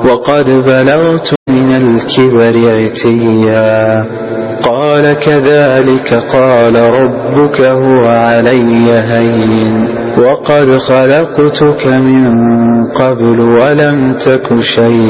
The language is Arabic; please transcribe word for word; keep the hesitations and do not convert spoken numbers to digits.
وقد بلغت من الكبر عتيا. قال كذلك قال ربك هو علي هين وقد خلقتك من قبل ولم تك شيئا.